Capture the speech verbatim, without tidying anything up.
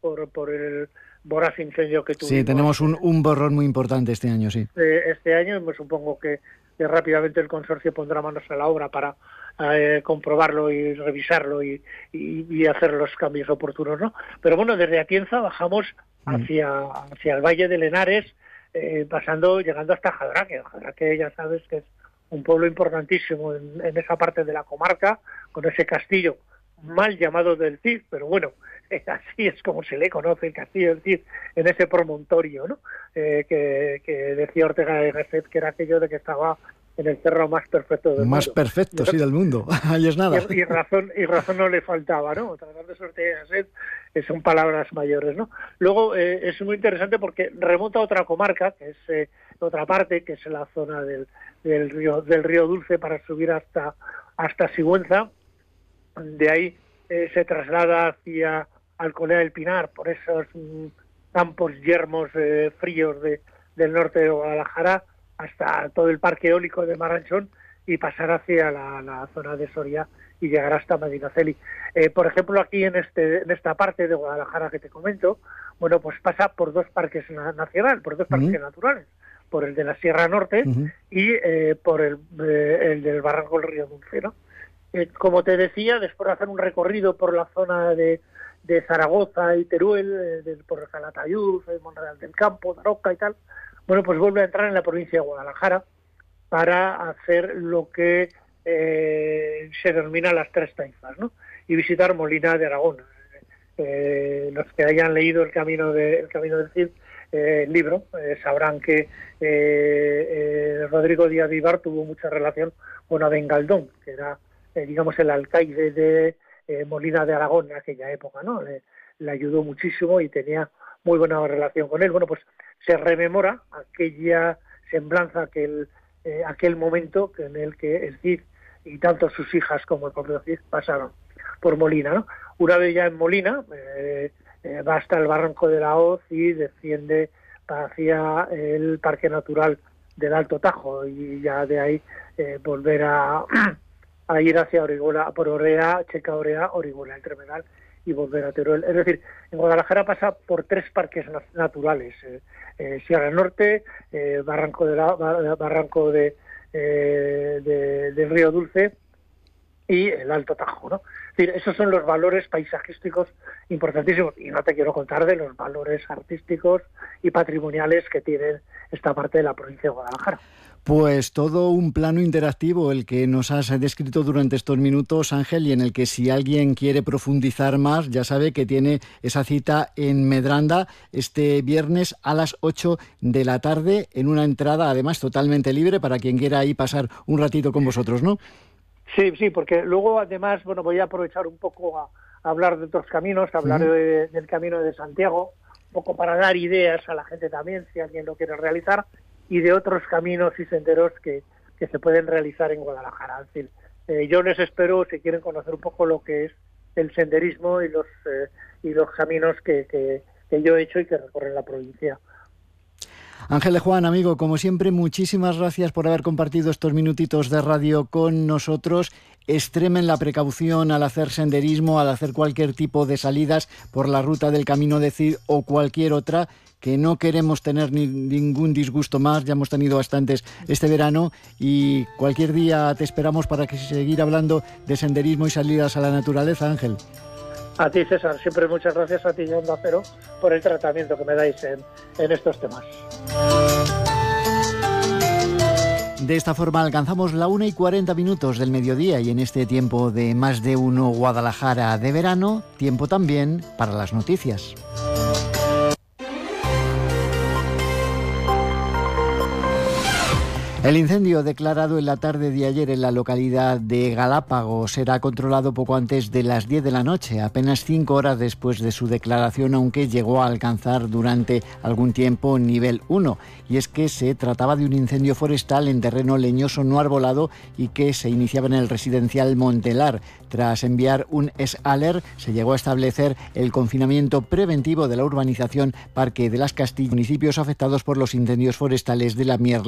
por, por el voraz incendio que tuvimos. Sí, tenemos un, un borrón muy importante este año, sí. Este, este año, me supongo que, que rápidamente el consorcio pondrá manos a la obra para eh, comprobarlo y revisarlo y, y, y hacer los cambios oportunos, ¿no? Pero bueno, desde Atienza bajamos hacia, hacia el Valle de Lenares, eh, pasando, llegando hasta Jadraque. Jadraque ya sabes que es un pueblo importantísimo en, en esa parte de la comarca, con ese castillo mal llamado del Cid, pero bueno, eh, así es como se le conoce, el castillo del Cid, en ese promontorio, ¿no? Eh, que, que decía Ortega de Gasset que era aquello de que estaba en el cerro más perfecto del más mundo. Más perfecto, sí, del mundo. Ahí es nada. Y, y razón y razón no le faltaba, ¿no? Tratar de Ortega de Gasset eh, son palabras mayores, ¿no? Luego eh, es muy interesante porque remonta a otra comarca, que es eh, otra parte, que es la zona del, del río del río Dulce para subir hasta hasta Sigüenza. De ahí eh, se traslada hacia Alcolea del Pinar por esos mm, campos yermos eh, fríos de, del norte de Guadalajara hasta todo el parque eólico de Marranchón y pasar hacia la, la zona de Soria y llegar hasta Medinaceli. Eh, por ejemplo, aquí en este en esta parte de Guadalajara que te comento, bueno, pues pasa por dos parques na- nacionales, por dos parques uh-huh. naturales, por el de la Sierra Norte uh-huh. y eh, por el, eh, el del Barranco del Río Dulce, ¿no? Eh, como te decía, después de hacer un recorrido por la zona de, de Zaragoza y Teruel, eh, de, por Calatayud, eh, Monreal del Campo, Daroca y tal, bueno, pues vuelve a entrar en la provincia de Guadalajara para hacer lo que eh, se denomina las tres taifas, ¿no? Y visitar Molina de Aragón. Eh, los que hayan leído El Camino, de, el Camino del Cid, eh, el libro, eh, sabrán que eh, eh, Rodrigo Díaz Vivar tuvo mucha relación con Abengaldón, que era Eh, digamos el alcaide de eh, Molina de Aragón en aquella época, ¿no? Le, le ayudó muchísimo y tenía muy buena relación con él. Bueno, pues se rememora aquella semblanza, aquel, eh, aquel momento en el que el Cid y tanto sus hijas como el propio Cid pasaron por Molina, ¿no? Una vez ya en Molina, eh, eh, va hasta el Barranco de la Hoz y desciende hacia el Parque Natural del Alto Tajo y ya de ahí eh, volver a... a ir hacia Orihuela, por Orea, Checa Orea, Orihuela, el Tremedal y volver a Teruel. Es decir, en Guadalajara pasa por tres parques naturales, eh, eh, Sierra Norte, eh, Barranco de la, Barranco de, eh, de, del Río Dulce y el Alto Tajo, ¿no? Es decir, esos son los valores paisajísticos importantísimos y no te quiero contar de los valores artísticos y patrimoniales que tiene esta parte de la provincia de Guadalajara. Pues todo un plano interactivo el que nos has descrito durante estos minutos, Ángel, y en el que si alguien quiere profundizar más, ya sabe que tiene esa cita en Medranda este viernes a las ocho de la tarde, en una entrada además totalmente libre para quien quiera ahí pasar un ratito con vosotros, ¿no? Sí, sí, porque luego además, bueno, voy a aprovechar un poco a, a hablar de otros caminos, a hablar uh-huh. de, del Camino de Santiago, un poco para dar ideas a la gente también, si alguien lo quiere realizar, y de otros caminos y senderos que, que se pueden realizar en Guadalajara. Es decir, eh, yo les espero, si quieren conocer un poco lo que es el senderismo y los eh, y los caminos que, que, que yo he hecho y que recorren la provincia. Ángel de Juan, amigo, como siempre, muchísimas gracias por haber compartido estos minutitos de radio con nosotros. Extremen la precaución al hacer senderismo, al hacer cualquier tipo de salidas por la ruta del Camino de Cid o cualquier otra, que no queremos tener ni, ningún disgusto más, ya hemos tenido bastantes este verano y cualquier día te esperamos para que seguir hablando de senderismo y salidas a la naturaleza, Ángel. A ti, César, siempre muchas gracias a ti y a Onda Cero por el tratamiento que me dais en, en estos temas. De esta forma alcanzamos la una y cuarenta minutos del mediodía y en este tiempo de Más de Uno Guadalajara de verano, tiempo también para las noticias. El incendio declarado en la tarde de ayer en la localidad de Galápagos será controlado poco antes de las diez de la noche, apenas cinco horas después de su declaración, aunque llegó a alcanzar durante algún tiempo nivel uno. Y es que se trataba de un incendio forestal en terreno leñoso no arbolado y que se iniciaba en el residencial Montelar. Tras enviar un S-Alert, se llegó a establecer el confinamiento preventivo de la urbanización Parque de las Castillas, municipios afectados por los incendios forestales de la Mierla